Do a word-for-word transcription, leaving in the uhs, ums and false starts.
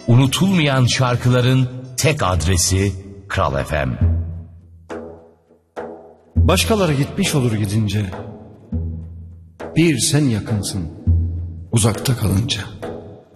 unutulmayan şarkıların tek adresi Kral F M. Başkaları gitmiş olur gidince, bir sen yakınsın uzakta kalınca.